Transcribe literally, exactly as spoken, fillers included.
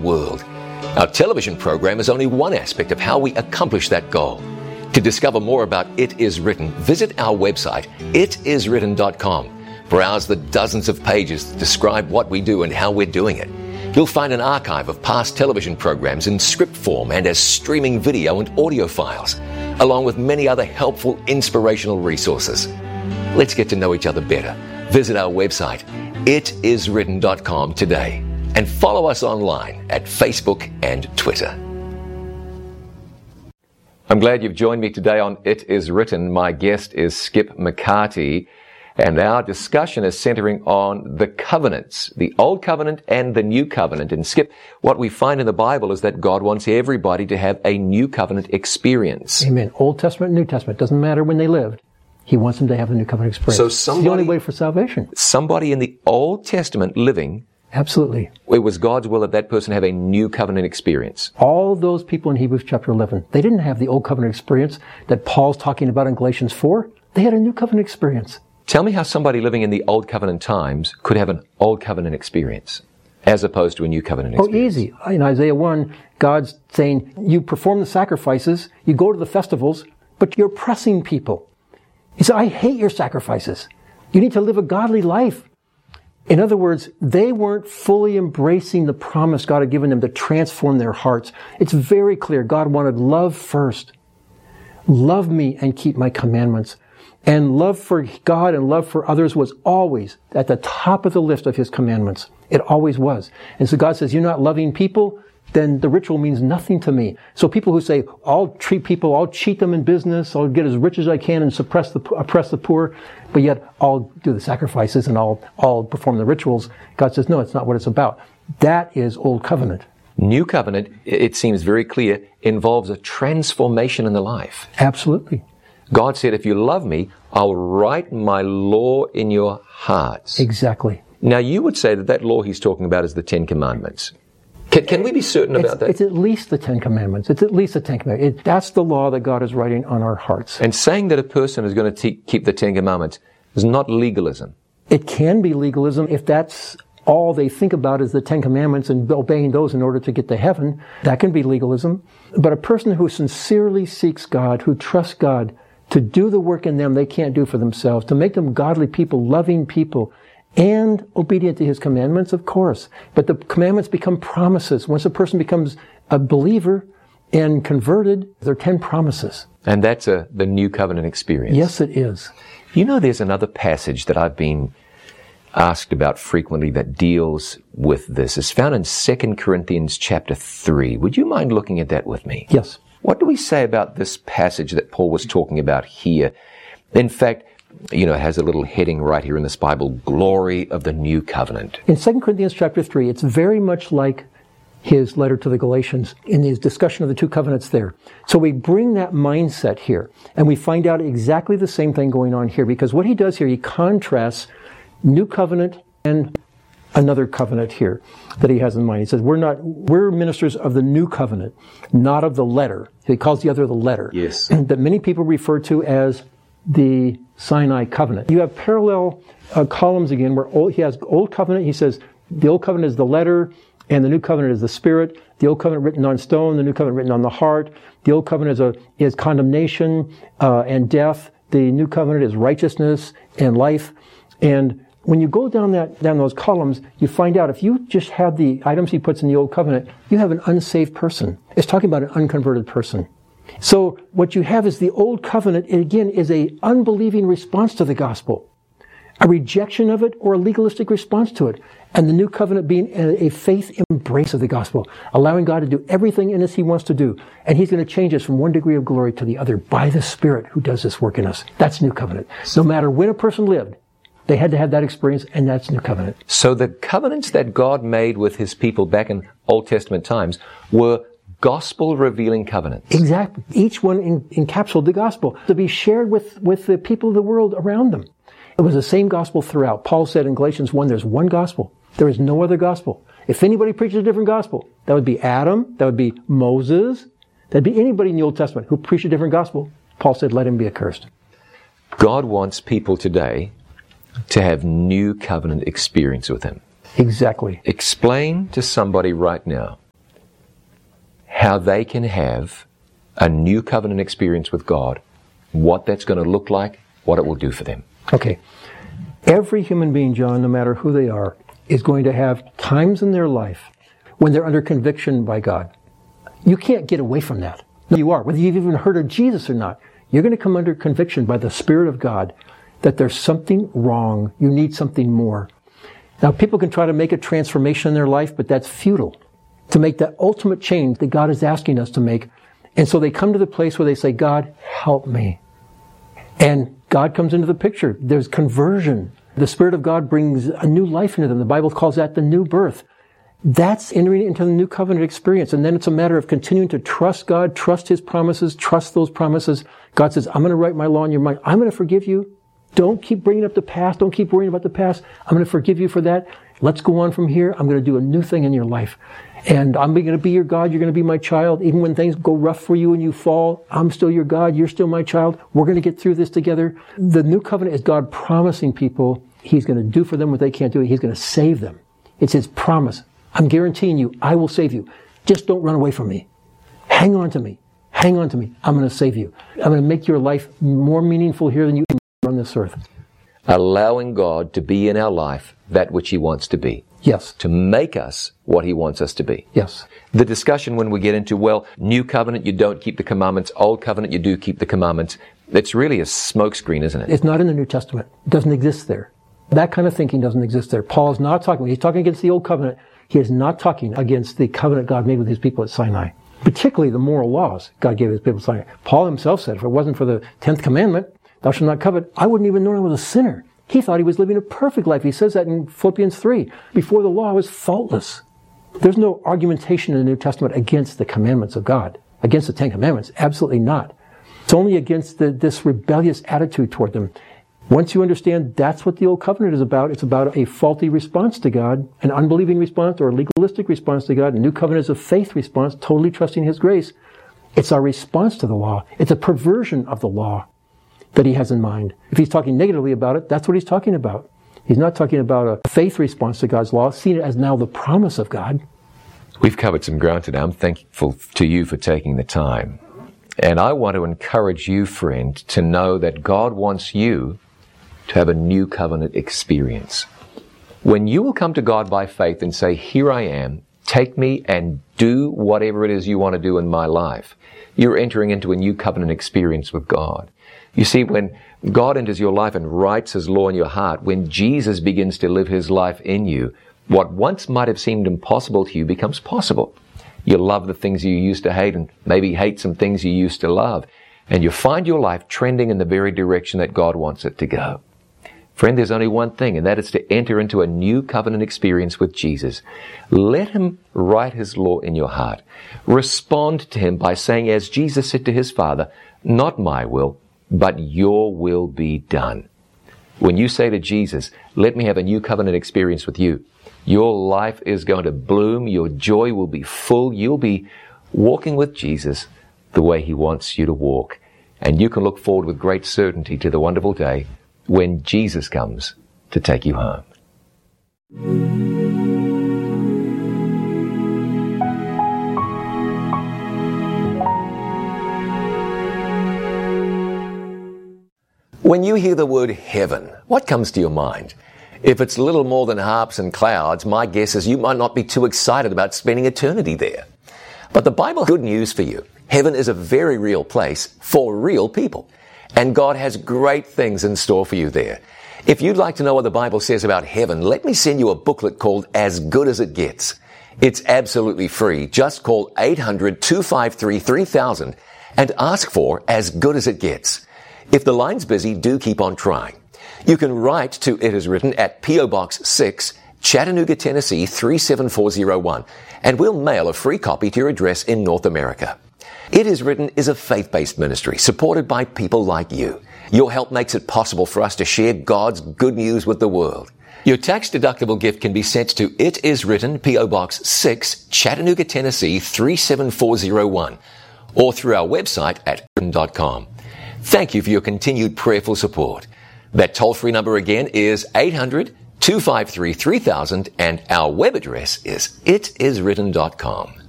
world. Our television program is only one aspect of how we accomplish that goal. To discover more about It Is Written, visit our website, it is written dot com. Browse the dozens of pages that describe what we do and how we're doing it. You'll find an archive of past television programs in script form and as streaming video and audio files, along with many other helpful, inspirational resources. Let's get to know each other better. Visit our website, it is written dot com today, and follow us online at Facebook and Twitter. I'm glad you've joined me today on It Is Written. My guest is Skip McCarty, and our discussion is centering on the covenants, the Old Covenant and the New Covenant. And Skip, what we find in the Bible is that God wants everybody to have a New Covenant experience. Amen. Old Testament, New Testament. Doesn't matter when they lived. He wants them to have the New Covenant experience. So somebody, it's the only way for salvation. Somebody in the Old Testament living, absolutely, it was God's will that that person have a New Covenant experience. All those people in Hebrews chapter eleven, they didn't have the Old Covenant experience that Paul's talking about in Galatians four. They had a New Covenant experience. Tell me how somebody living in the Old Covenant times could have an Old Covenant experience as opposed to a New Covenant experience. Oh, easy. In Isaiah one, God's saying, you perform the sacrifices, you go to the festivals, but you're oppressing people. He said, I hate your sacrifices. You need to live a godly life. In other words, they weren't fully embracing the promise God had given them to transform their hearts. It's very clear. God wanted love first. Love me and keep my commandments. And love for God and love for others was always at the top of the list of His commandments. It always was. And so God says, you're not loving people, then the ritual means nothing to me. So people who say, I'll treat people, I'll cheat them in business, I'll get as rich as I can and suppress the, oppress the poor, but yet I'll do the sacrifices and I'll, I'll perform the rituals. God says, no, it's not what it's about. That is Old Covenant. New Covenant, it seems very clear, involves a transformation in the life. Absolutely. God said, if you love me, I'll write my law in your hearts. Exactly. Now you would say that that law He's talking about is the Ten Commandments. Can, can we be certain it's, about that? It's at least the Ten Commandments. It's at least the Ten Commandments. It, that's the law that God is writing on our hearts. And saying that a person is going to te- keep the Ten Commandments is not legalism. It can be legalism if that's all they think about is the Ten Commandments and obeying those in order to get to heaven. That can be legalism. But a person who sincerely seeks God, who trusts God to do the work in them they can't do for themselves, to make them godly people, loving people, and obedient to His commandments, of course. But the commandments become promises. Once a person becomes a believer and converted, there are ten promises. And that's a, the New Covenant experience. Yes, it is. You know, there's another passage that I've been asked about frequently that deals with this. It's found in Second Corinthians chapter three. Would you mind looking at that with me? Yes. What do we say about this passage that Paul was talking about here? In fact, you know, it has a little heading right here in this Bible, Glory of the New Covenant. In Second Corinthians chapter three, it's very much like his letter to the Galatians in his discussion of the two covenants there. So we bring that mindset here, and we find out exactly the same thing going on here, because what he does here, he contrasts New Covenant and another covenant here that he has in mind. He says, we're not, we're ministers of the New Covenant, not of the letter. He calls the other the letter. Yes. That many people refer to as the Sinai covenant. You have parallel uh, columns again where old, he has Old Covenant. He says the Old Covenant is the letter and the New Covenant is the Spirit. The Old Covenant written on stone, the New Covenant written on the heart. The Old Covenant is, a, is condemnation uh, and death. The New Covenant is righteousness and life. And when you go down that down those columns, you find out if you just have the items he puts in the Old Covenant, you have an unsaved person. It's talking about an unconverted person. So what you have is the Old Covenant, it again, is a unbelieving response to the gospel, a rejection of it or a legalistic response to it. And the New Covenant being a, a faith embrace of the gospel, allowing God to do everything in us He wants to do. And He's going to change us from one degree of glory to the other by the Spirit who does this work in us. That's New Covenant. No matter when a person lived, they had to have that experience, and that's New Covenant. So the covenants that God made with His people back in Old Testament times were gospel-revealing covenants. Exactly. Each one in, encapsulated the gospel to be shared with, with the people of the world around them. It was the same gospel throughout. Paul said in Galatians one, there's one gospel. There is no other gospel. If anybody preaches a different gospel, that would be Adam, that would be Moses, that'd be anybody in the Old Testament who preached a different gospel. Paul said, let him be accursed. God wants people today to have new covenant experience with Him. Exactly. Explain to somebody right now how they can have a new covenant experience with God, what that's going to look like, what it will do for them. Okay. Every human being, John, no matter who they are, is going to have times in their life when they're under conviction by God. You can't get away from that. You are. Whether you've even heard of Jesus or not, you're going to come under conviction by the Spirit of God that there's something wrong. You need something more. Now, people can try to make a transformation in their life, but that's futile. To make that ultimate change that God is asking us to make. And so they come to the place where they say, God, help me. And God comes into the picture. There's conversion. The Spirit of God brings a new life into them. The Bible calls that the new birth. That's entering into the new covenant experience. And then it's a matter of continuing to trust God, trust His promises, trust those promises. God says, I'm going to write my law in your mind. I'm going to forgive you. Don't keep bringing up the past. Don't keep worrying about the past. I'm going to forgive you for that. Let's go on from here. I'm going to do a new thing in your life. And I'm going to be your God. You're going to be my child. Even when things go rough for you and you fall, I'm still your God. You're still my child. We're going to get through this together. The new covenant is God promising people He's going to do for them what they can't do. He's going to save them. It's His promise. I'm guaranteeing you, I will save you. Just don't run away from me. Hang on to me. Hang on to me. I'm going to save you. I'm going to make your life more meaningful here than you can on this earth. Allowing God to be in our life that which He wants to be. Yes. To make us what He wants us to be. Yes. The discussion when we get into, well, new covenant, you don't keep the commandments. Old covenant, you do keep the commandments. It's really a smokescreen, isn't it? It's not in the New Testament. It doesn't exist there. That kind of thinking doesn't exist there. Paul is not talking, he's talking against the old covenant. He is not talking against the covenant God made with His people at Sinai. Particularly the moral laws God gave His people at Sinai. Paul himself said, if it wasn't for the tenth commandment, thou shalt not covet, I wouldn't even know I was a sinner. He thought he was living a perfect life. He says that in Philippians three. Before the law, I was faultless. There's no argumentation in the New Testament against the commandments of God. Against the Ten Commandments. Absolutely not. It's only against the, this rebellious attitude toward them. Once you understand that's what the Old Covenant is about, it's about a faulty response to God, an unbelieving response or a legalistic response to God. The New Covenant is a faith response, totally trusting His grace. It's our response to the law. It's a perversion of the law that He has in mind. If He's talking negatively about it, that's what He's talking about. He's not talking about a faith response to God's law, seeing it as now the promise of God. We've covered some ground today. I'm thankful to you for taking the time. And I want to encourage you, friend, to know that God wants you to have a new covenant experience. When you will come to God by faith and say, here I am, take me and do whatever it is you want to do in my life, you're entering into a new covenant experience with God. You see, when God enters your life and writes His law in your heart, when Jesus begins to live His life in you, what once might have seemed impossible to you becomes possible. You love the things you used to hate and maybe hate some things you used to love. And you find your life trending in the very direction that God wants it to go. Friend, there's only one thing, and that is to enter into a new covenant experience with Jesus. Let Him write His law in your heart. Respond to Him by saying, as Jesus said to His Father, not my will, but your will be done. When you say to Jesus, let me have a new covenant experience with you, your life is going to bloom, your joy will be full, you'll be walking with Jesus the way He wants you to walk. And you can look forward with great certainty to the wonderful day when Jesus comes to take you home. When you hear the word heaven, what comes to your mind? If it's little more than harps and clouds, my guess is you might not be too excited about spending eternity there. But the Bible has good news for you. Heaven is a very real place for real people. And God has great things in store for you there. If you'd like to know what the Bible says about heaven, let me send you a booklet called As Good as It Gets. It's absolutely free. Just call eight hundred, two five three, three thousand and ask for As Good as It Gets. If the line's busy, do keep on trying. You can write to It Is Written at P O Box six, Chattanooga, Tennessee three seven four zero one, and we'll mail a free copy to your address in North America. It Is Written is a faith-based ministry supported by people like you. Your help makes it possible for us to share God's good news with the world. Your tax-deductible gift can be sent to It Is Written, P O Box six, Chattanooga, Tennessee three seven four zero one, or through our website at written dot com. Thank you for your continued prayerful support. That toll-free number again is eight hundred, two five three, three thousand, and our web address is it is written dot com.